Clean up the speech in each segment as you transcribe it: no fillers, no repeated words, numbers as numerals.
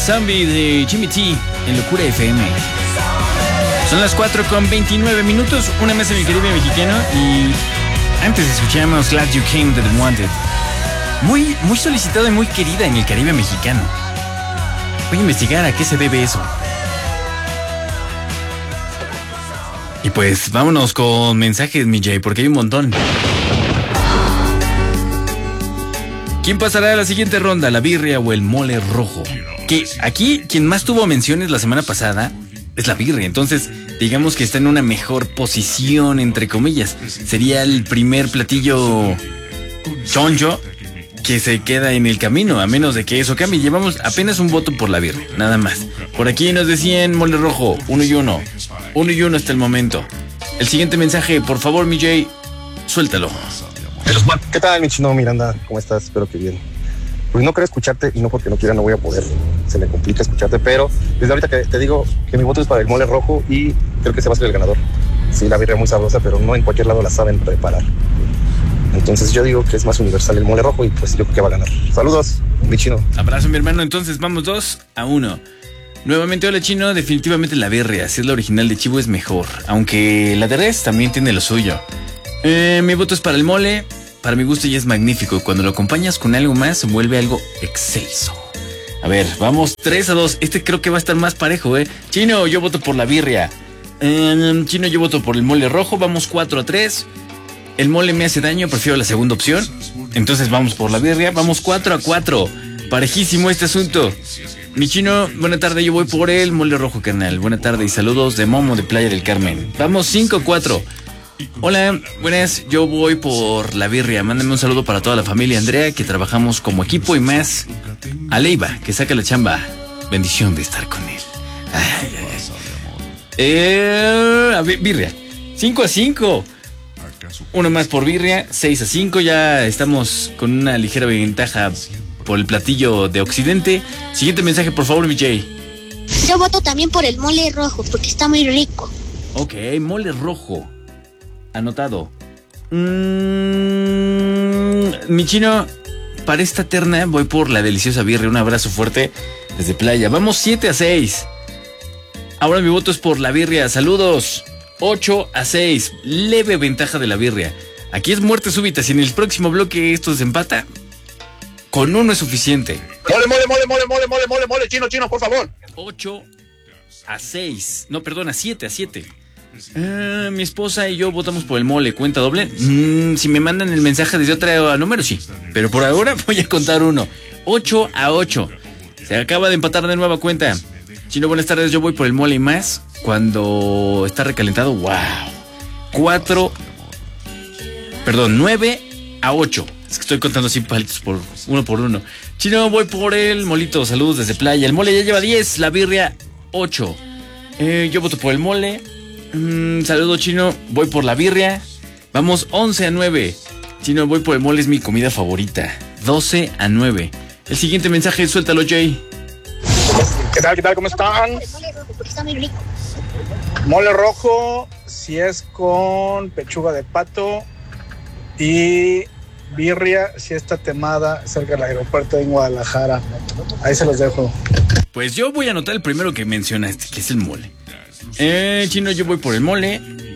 Zombie de Jimmy T en Locura FM. Son las 4:29, una más en el Caribe mexicano. Y antes escuchamos Glad You Came de The Wanted. Muy solicitada y muy querida en el Caribe mexicano. Voy a investigar a qué se debe eso. Y pues vámonos con mensajes, mi Jay, porque hay un montón. ¿Quién pasará a la siguiente ronda, la birria o el mole rojo? Que aquí quien más tuvo menciones la semana pasada es la birria, entonces digamos que está en una mejor posición, entre comillas. Sería el primer platillo choncho que se queda en el camino, a menos de que eso cambie. Llevamos apenas un voto por la birria, nada más. Por aquí nos decían mole rojo, 1-1. 1-1 hasta el momento. El siguiente mensaje, por favor, mi Jay, suéltalo. ¿Qué tal, mi chino Miranda? ¿Cómo estás? Espero que bien. Pues no quiero escucharte y no porque no quiera no voy a poder. Se me complica escucharte, pero desde ahorita que te digo que mi voto es para el mole rojo y creo que ese va a ser el ganador. Sí, la birria es muy sabrosa, pero no en cualquier lado la saben preparar. Entonces yo digo que es más universal el mole rojo y pues yo creo que va a ganar. Saludos, mi chino. Abrazo, mi hermano. Entonces vamos 2-1. Nuevamente, hola, chino. Definitivamente la birria, si es la original de chivo, es mejor. Aunque la de res también tiene lo suyo. Mi voto es para el mole. Para mi gusto ya es magnífico. Y cuando lo acompañas con algo más, se vuelve algo excelso. A ver, vamos 3-2. Este creo que va a estar más parejo, Chino, yo voto por la birria. Chino, yo voto por el mole rojo. Vamos 4-3. El mole me hace daño, prefiero la segunda opción. Entonces vamos por la birria. Vamos 4-4. Parejísimo este asunto. Mi chino, buena tarde, yo voy por el mole rojo, carnal. Buena tarde y saludos de Momo de Playa del Carmen. Vamos 5-4. Hola, buenas, yo voy por la birria. Mándame un saludo para toda la familia Andrea, que trabajamos como equipo, y más a Leiva, que saca la chamba. Bendición de estar con él. A ver, birria. 5-5. Uno más por birria, 6-5. Ya estamos con una ligera ventaja por el platillo de Occidente. Siguiente mensaje, por favor, mi Jay. Yo voto también por el mole rojo, porque está muy rico. Ok, mole rojo. Anotado. Mi chino, para esta terna voy por la deliciosa birria. Un abrazo fuerte desde Playa. Vamos 7-6. Ahora mi voto es por la birria. Saludos. 8-6. Leve ventaja de la birria. Aquí es muerte súbita. Si en el próximo bloque esto desempata, con uno es suficiente. Mole, chino, por favor. 8-6. No, perdona, 7-7. Mi esposa y yo votamos por el mole. ¿Cuenta doble? Si me mandan el mensaje desde otro número, sí. Pero por ahora voy a contar uno. 8-8. Se acaba de empatar de nueva cuenta. Chino, buenas tardes. Yo voy por el mole y más cuando está recalentado. ¡Wow! 9-8. Es que estoy contando así palitos por uno. Chino, voy por el molito. Saludos desde Playa. El mole ya lleva 10. La birria, 8. Yo voto por el mole. Saludos, Chino. Voy por la birria. Vamos 11-9. Chino, voy por el mole. Es mi comida favorita. 12-9. El siguiente mensaje, suéltalo, Jay. ¿Qué tal? ¿Cómo están? El mole rojo, porque está muy rico. Mole rojo, si es con pechuga de pato, y birria, si está temada cerca del aeropuerto en Guadalajara. Ahí se los dejo. Pues yo voy a anotar el primero que mencionaste, que es el mole. Chino, yo voy por el mole.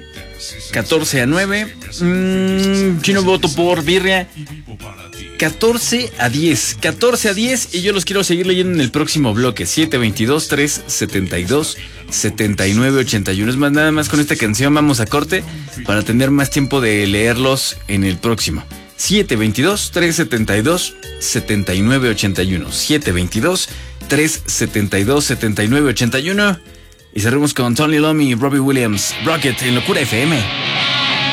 14-9. Chino, voto por birria. 14-10. 14-10. Y yo los quiero seguir leyendo en el próximo bloque. 722-372-7981. Es más, nada más con esta canción vamos a corte para tener más tiempo de leerlos en el próximo. 722-372-7981. 722-372-7981. Y cerramos con Tony Iommi y Robbie Williams. Rocket en Locura FM.